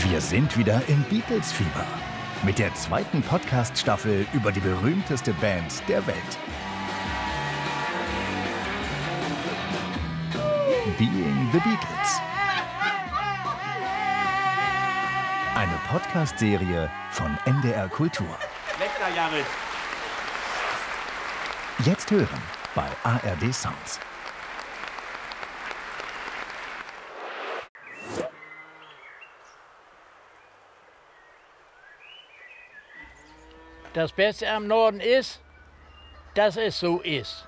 Wir sind wieder im Beatles-Fieber mit der zweiten Podcast-Staffel über die berühmteste Band der Welt. Being the Beatles. Eine Podcast-Serie von NDR Kultur. Lecker, Jared. Jetzt hören bei ARD Sounds. Das Beste am Norden ist, dass es so ist.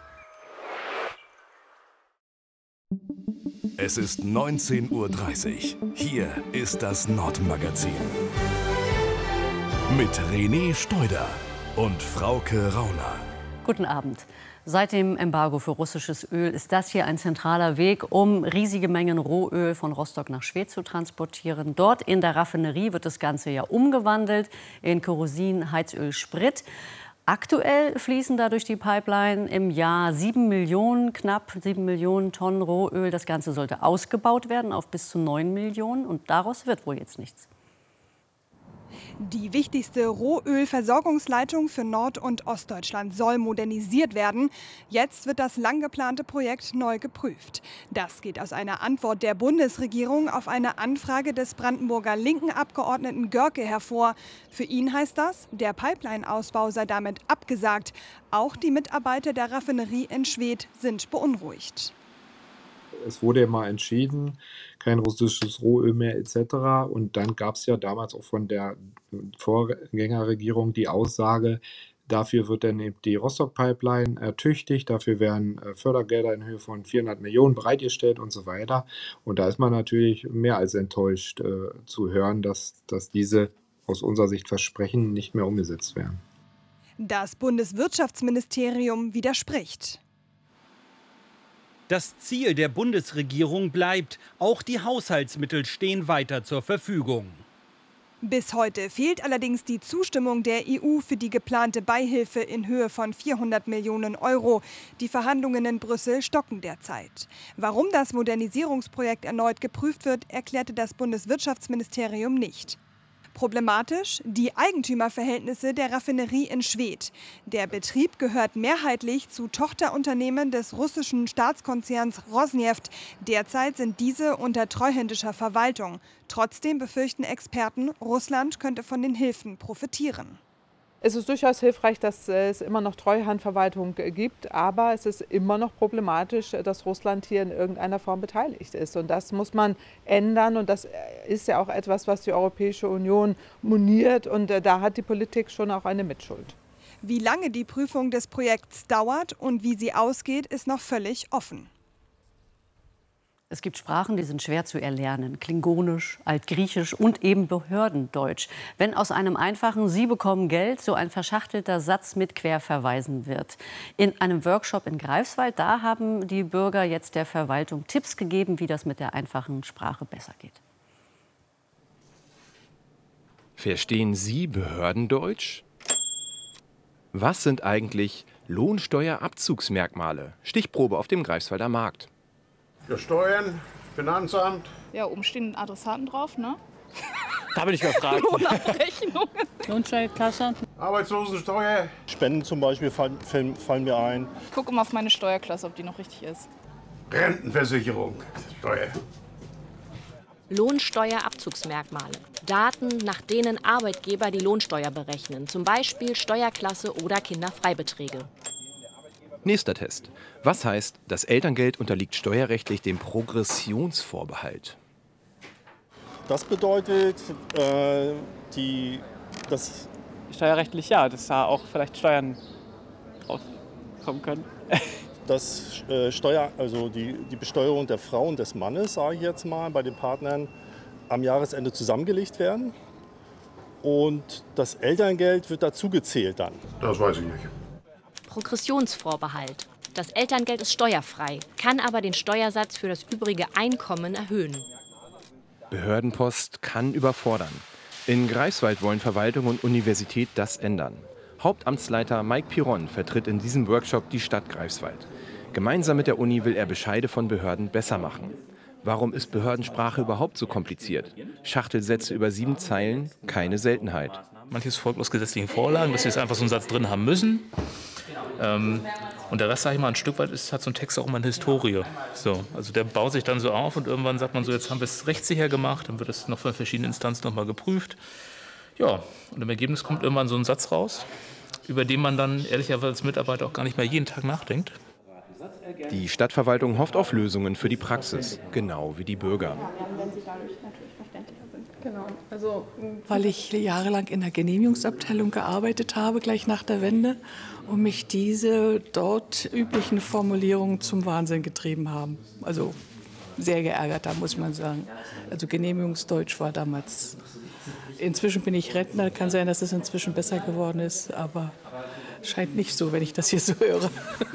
Es ist 19:30 Uhr. Hier ist das Nordmagazin. Mit René Steuder und Frauke Rauner. Guten Abend. Seit dem Embargo für russisches Öl ist das hier ein zentraler Weg, um riesige Mengen Rohöl von Rostock nach Schwedt zu transportieren. Dort in der Raffinerie wird das Ganze ja umgewandelt in Kerosin, Heizöl, Sprit. Aktuell fließen da durch die Pipeline im Jahr knapp 7 Millionen Tonnen Rohöl. Das Ganze sollte ausgebaut werden auf bis zu 9 Millionen und daraus wird wohl jetzt nichts. Die wichtigste Rohölversorgungsleitung für Nord- und Ostdeutschland soll modernisiert werden. Jetzt wird das lang geplante Projekt neu geprüft. Das geht aus einer Antwort der Bundesregierung auf eine Anfrage des Brandenburger linken Abgeordneten Görke hervor. Für ihn heißt das, der Pipeline-Ausbau sei damit abgesagt. Auch die Mitarbeiter der Raffinerie in Schwedt sind beunruhigt. Es wurde ja mal entschieden, kein russisches Rohöl mehr etc. Und dann gab es ja damals auch von der Vorgängerregierung die Aussage, dafür wird dann eben die Rostock-Pipeline ertüchtigt, dafür werden Fördergelder in Höhe von 400 Millionen bereitgestellt und so weiter. Und da ist man natürlich mehr als enttäuscht zu hören, dass diese aus unserer Sicht Versprechen nicht mehr umgesetzt werden. Das Bundeswirtschaftsministerium widerspricht. Das Ziel der Bundesregierung bleibt, auch die Haushaltsmittel stehen weiter zur Verfügung. Bis heute fehlt allerdings die Zustimmung der EU für die geplante Beihilfe in Höhe von 400 Millionen Euro. Die Verhandlungen in Brüssel stocken derzeit. Warum das Modernisierungsprojekt erneut geprüft wird, erklärte das Bundeswirtschaftsministerium nicht. Problematisch die Eigentümerverhältnisse der Raffinerie in Schwedt. Der Betrieb gehört mehrheitlich zu Tochterunternehmen des russischen Staatskonzerns Rosneft. Derzeit sind diese unter treuhändischer Verwaltung. Trotzdem befürchten Experten, Russland könnte von den Hilfen profitieren. Es ist durchaus hilfreich, dass es immer noch Treuhandverwaltung gibt, aber es ist immer noch problematisch, dass Russland hier in irgendeiner Form beteiligt ist. Und das muss man ändern und das ist ja auch etwas, was die Europäische Union moniert und da hat die Politik schon auch eine Mitschuld. Wie lange die Prüfung des Projekts dauert und wie sie ausgeht, ist noch völlig offen. Es gibt Sprachen, die sind schwer zu erlernen. Klingonisch, Altgriechisch und eben Behördendeutsch. Wenn aus einem einfachen „Sie bekommen Geld" so ein verschachtelter Satz mit Querverweisen wird. In einem Workshop in Greifswald, da haben die Bürger jetzt der Verwaltung Tipps gegeben, wie das mit der einfachen Sprache besser geht. Verstehen Sie Behördendeutsch? Was sind eigentlich Lohnsteuerabzugsmerkmale? Stichprobe auf dem Greifswalder Markt. Ja, Steuern, Finanzamt. Ja, oben stehen Adressaten drauf, ne? Da bin ich gefragt. Lohnabrechnung. Lohnsteuerklasse. Arbeitslosensteuer. Spenden zum Beispiel fallen mir ein. Ich gucke immer auf meine Steuerklasse, ob die noch richtig ist. Rentenversicherung. Steuer. Lohnsteuerabzugsmerkmale. Daten, nach denen Arbeitgeber die Lohnsteuer berechnen. Zum Beispiel Steuerklasse oder Kinderfreibeträge. Nächster Test. Was heißt, das Elterngeld unterliegt steuerrechtlich dem Progressionsvorbehalt? Das bedeutet, steuerrechtlich ja, dass da auch vielleicht Steuern draufkommen können. Die Besteuerung der Frau und des Mannes, sage ich jetzt mal, bei den Partnern am Jahresende zusammengelegt werden. Und das Elterngeld wird dazu gezählt dann. Das weiß ich nicht. Progressionsvorbehalt. Das Elterngeld ist steuerfrei, kann aber den Steuersatz für das übrige Einkommen erhöhen. Behördenpost kann überfordern. In Greifswald wollen Verwaltung und Universität das ändern. Hauptamtsleiter Mike Piron vertritt in diesem Workshop die Stadt Greifswald. Gemeinsam mit der Uni will er Bescheide von Behörden besser machen. Warum ist Behördensprache überhaupt so kompliziert? Schachtelsätze über 7 Zeilen, keine Seltenheit. Manches folgt aus gesetzlichen Vorlagen, dass wir jetzt einfach so einen Satz drin haben müssen. Und der Rest, sage ich mal, ein Stück weit hat so ein Text auch immer eine Historie. So, also der baut sich dann so auf und irgendwann sagt man so, jetzt haben wir es rechtssicher gemacht, dann wird es noch von verschiedenen Instanzen nochmal geprüft. Ja, und im Ergebnis kommt irgendwann so ein Satz raus, über den man dann ehrlicherweise als Mitarbeiter auch gar nicht mehr jeden Tag nachdenkt. Die Stadtverwaltung hofft auf Lösungen für die Praxis, genau wie die Bürger. Genau. Weil ich jahrelang in der Genehmigungsabteilung gearbeitet habe, gleich nach der Wende, und mich diese dort üblichen Formulierungen zum Wahnsinn getrieben haben. Also sehr geärgert, da muss man sagen. Also Genehmigungsdeutsch war damals. Inzwischen bin ich Rentner, kann sein, dass es inzwischen besser geworden ist, aber scheint nicht so, wenn ich das hier so höre.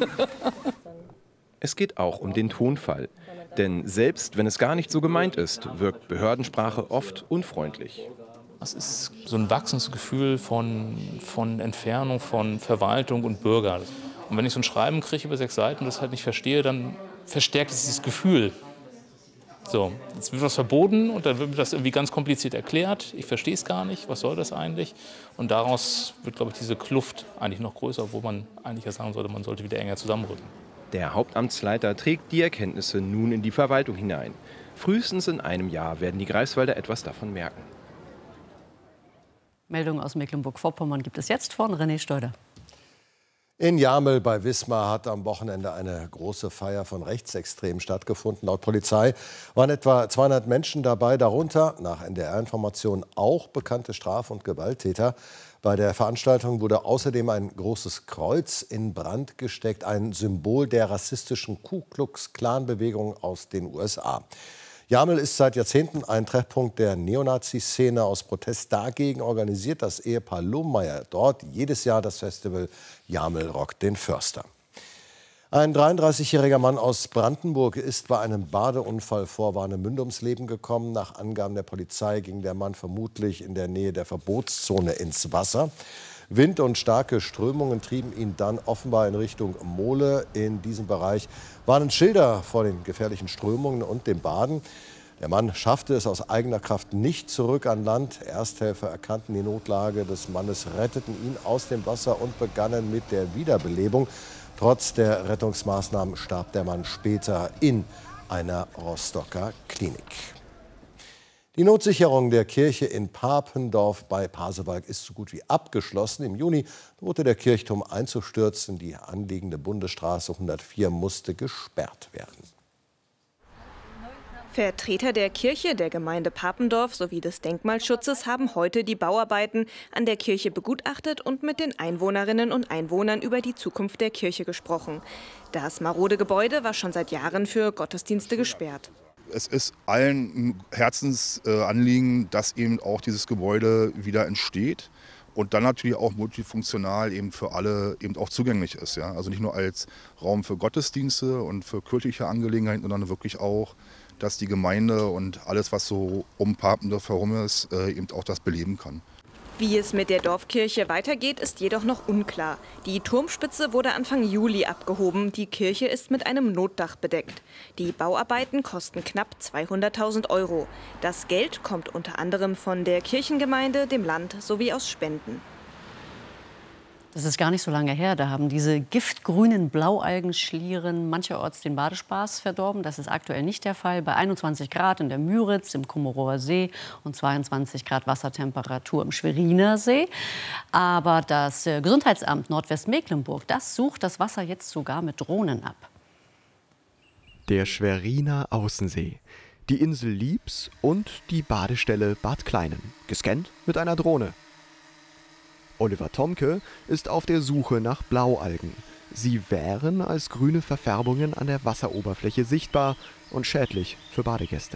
Es geht auch um den Tonfall. Denn selbst wenn es gar nicht so gemeint ist, wirkt Behördensprache oft unfreundlich. Das ist so ein wachsendes Gefühl von Entfernung von Verwaltung und Bürger. Und wenn ich so ein Schreiben kriege über 6 Seiten und das halt nicht verstehe, dann verstärkt es dieses Gefühl. So, jetzt wird was verboten und dann wird mir das irgendwie ganz kompliziert erklärt. Ich verstehe es gar nicht, was soll das eigentlich? Und daraus wird, glaube ich, diese Kluft eigentlich noch größer, wo man eigentlich ja sagen sollte, man sollte wieder enger zusammenrücken. Der Hauptamtsleiter trägt die Erkenntnisse nun in die Verwaltung hinein. Frühestens in einem Jahr werden die Greifswalder etwas davon merken. Meldung aus Mecklenburg-Vorpommern gibt es jetzt von René Steuder. In Jamel bei Wismar hat am Wochenende eine große Feier von Rechtsextremen stattgefunden. Laut Polizei waren etwa 200 Menschen dabei, darunter nach NDR-Informationen auch bekannte Straf- und Gewalttäter. Bei der Veranstaltung wurde außerdem ein großes Kreuz in Brand gesteckt, ein Symbol der rassistischen Ku-Klux-Klan-Bewegung aus den USA. Jamel ist seit Jahrzehnten ein Treffpunkt der Neonazi-Szene. Aus Protest dagegen organisiert das Ehepaar Lohmeier dort jedes Jahr das Festival Jamel rockt den Förster. Ein 33-jähriger Mann aus Brandenburg ist bei einem Badeunfall vor Warnemünde ums Leben gekommen. Nach Angaben der Polizei ging der Mann vermutlich in der Nähe der Verbotszone ins Wasser. Wind und starke Strömungen trieben ihn dann offenbar in Richtung Mole. In diesem Bereich warnen Schilder vor den gefährlichen Strömungen und dem Baden. Der Mann schaffte es aus eigener Kraft nicht zurück an Land. Ersthelfer erkannten die Notlage des Mannes, retteten ihn aus dem Wasser und begannen mit der Wiederbelebung. Trotz der Rettungsmaßnahmen starb der Mann später in einer Rostocker Klinik. Die Notsicherung der Kirche in Papendorf bei Pasewalk ist so gut wie abgeschlossen. Im Juni drohte der Kirchturm einzustürzen. Die anliegende Bundesstraße 104 musste gesperrt werden. Vertreter der Kirche, der Gemeinde Papendorf sowie des Denkmalschutzes haben heute die Bauarbeiten an der Kirche begutachtet und mit den Einwohnerinnen und Einwohnern über die Zukunft der Kirche gesprochen. Das marode Gebäude war schon seit Jahren für Gottesdienste gesperrt. Es ist allen ein Herzensanliegen, dass eben auch dieses Gebäude wieder entsteht und dann natürlich auch multifunktional eben für alle eben auch zugänglich ist. Ja? Also nicht nur als Raum für Gottesdienste und für kirchliche Angelegenheiten, sondern wirklich auch, dass die Gemeinde und alles, was so um Papendorf herum ist, eben auch das beleben kann. Wie es mit der Dorfkirche weitergeht, ist jedoch noch unklar. Die Turmspitze wurde Anfang Juli abgehoben. Die Kirche ist mit einem Notdach bedeckt. Die Bauarbeiten kosten knapp 200.000 €. Das Geld kommt unter anderem von der Kirchengemeinde, dem Land sowie aus Spenden. Das ist gar nicht so lange her. Da haben diese giftgrünen Blaualgenschlieren mancherorts den Badespaß verdorben. Das ist aktuell nicht der Fall. Bei 21 Grad in der Müritz, im Kommorower See und 22 Grad Wassertemperatur im Schweriner See. Aber das Gesundheitsamt Nordwestmecklenburg, das sucht das Wasser jetzt sogar mit Drohnen ab. Der Schweriner Außensee, die Insel Liebs und die Badestelle Bad Kleinen. Gescannt mit einer Drohne. Oliver Tomke ist auf der Suche nach Blaualgen. Sie wären als grüne Verfärbungen an der Wasseroberfläche sichtbar und schädlich für Badegäste.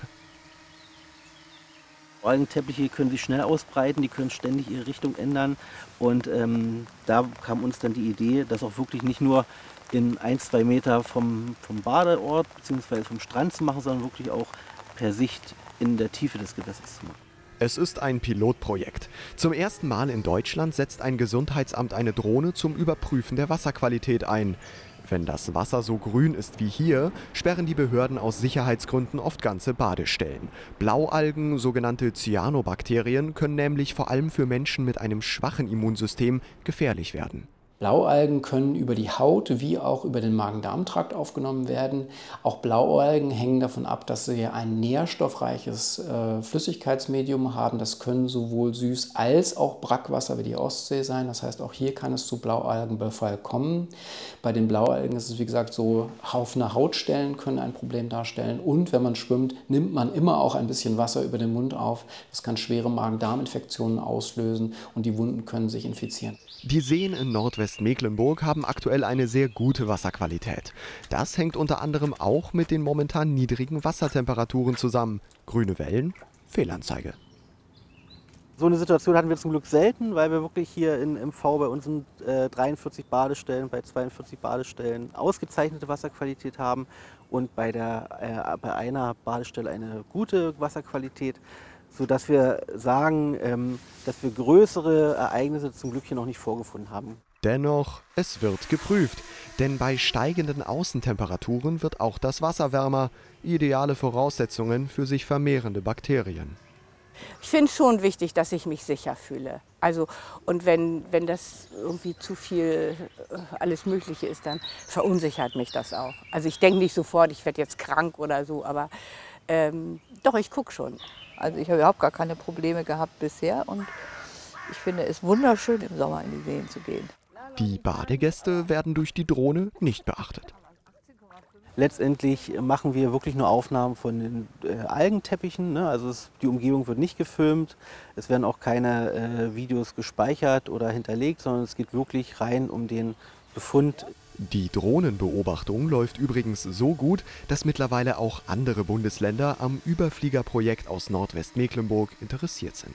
Algenteppiche können sich schnell ausbreiten, die können ständig ihre Richtung ändern. Und da kam uns dann die Idee, das auch wirklich nicht nur in 1-2 Meter vom Badeort bzw. vom Strand zu machen, sondern wirklich auch per Sicht in der Tiefe des Gewässers zu machen. Es ist ein Pilotprojekt. Zum ersten Mal in Deutschland setzt ein Gesundheitsamt eine Drohne zum Überprüfen der Wasserqualität ein. Wenn das Wasser so grün ist wie hier, sperren die Behörden aus Sicherheitsgründen oft ganze Badestellen. Blaualgen, sogenannte Cyanobakterien, können nämlich vor allem für Menschen mit einem schwachen Immunsystem gefährlich werden. Blaualgen können über die Haut wie auch über den Magen-Darm-Trakt aufgenommen werden. Auch Blaualgen hängen davon ab, dass sie ein nährstoffreiches Flüssigkeitsmedium haben. Das können sowohl Süß- als auch Brackwasser wie die Ostsee sein. Das heißt, auch hier kann es zu Blaualgenbefall kommen. Bei den Blaualgen ist es, wie gesagt, so, offene Hautstellen können ein Problem darstellen. Und wenn man schwimmt, nimmt man immer auch ein bisschen Wasser über den Mund auf. Das kann schwere Magen-Darm-Infektionen auslösen und die Wunden können sich infizieren. Die Seen in Nordwestmecklenburg haben aktuell eine sehr gute Wasserqualität. Das hängt unter anderem auch mit den momentan niedrigen Wassertemperaturen zusammen. Grüne Wellen, Fehlanzeige. So eine Situation hatten wir zum Glück selten, weil wir wirklich hier in MV bei unseren 43 Badestellen, bei 42 Badestellen ausgezeichnete Wasserqualität haben und bei einer Badestelle eine gute Wasserqualität, sodass wir sagen, dass wir größere Ereignisse zum Glück hier noch nicht vorgefunden haben. Dennoch, es wird geprüft, denn bei steigenden Außentemperaturen wird auch das Wasser wärmer. Ideale Voraussetzungen für sich vermehrende Bakterien. Ich finde es schon wichtig, dass ich mich sicher fühle. Also, und wenn das irgendwie zu viel alles Mögliche ist, dann verunsichert mich das auch. Also ich denke nicht sofort, ich werde jetzt krank oder so, aber doch, ich gucke schon. Also ich habe überhaupt gar keine Probleme gehabt bisher und ich finde es wunderschön, im Sommer in die Seen zu gehen. Die Badegäste werden durch die Drohne nicht beachtet. Letztendlich machen wir wirklich nur Aufnahmen von den Algenteppichen. Ne? Also die Umgebung wird nicht gefilmt, es werden auch keine Videos gespeichert oder hinterlegt, sondern es geht wirklich rein um den Befund. Die Drohnenbeobachtung läuft übrigens so gut, dass mittlerweile auch andere Bundesländer am Überfliegerprojekt aus Nordwestmecklenburg interessiert sind.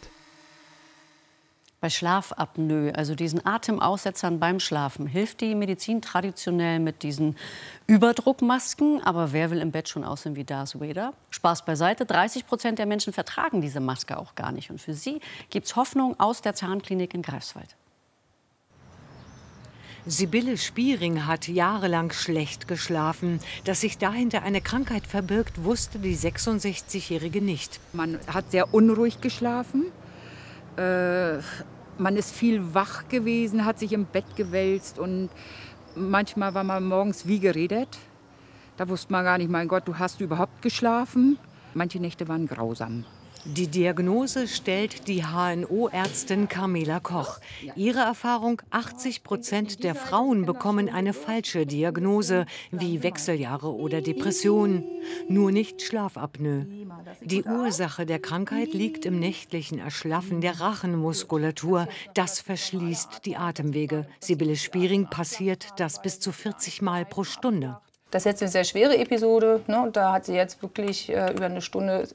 Bei Schlafapnoe, also diesen Atemaussetzern beim Schlafen, hilft die Medizin traditionell mit diesen Überdruckmasken. Aber wer will im Bett schon aussehen wie Darth Vader? Spaß beiseite, 30% der Menschen vertragen diese Maske auch gar nicht. Und für sie gibt es Hoffnung aus der Zahnklinik in Greifswald. Sibylle Spiering hat jahrelang schlecht geschlafen. Dass sich dahinter eine Krankheit verbirgt, wusste die 66-Jährige nicht. Man hat sehr unruhig geschlafen. Man ist viel wach gewesen, hat sich im Bett gewälzt und manchmal war man morgens wie geredet. Da wusste man gar nicht, mein Gott, du hast überhaupt geschlafen. Manche Nächte waren grausam. Die Diagnose stellt die HNO-Ärztin Carmela Koch. Ihre Erfahrung: 80% der Frauen bekommen eine falsche Diagnose, wie Wechseljahre oder Depressionen. Nur nicht Schlafapnoe. Die Ursache der Krankheit liegt im nächtlichen Erschlaffen der Rachenmuskulatur. Das verschließt die Atemwege. Sibylle Spiering passiert das bis zu 40 Mal pro Stunde. Das ist jetzt eine sehr schwere Episode, ne? Da hat sie jetzt wirklich über eine Stunde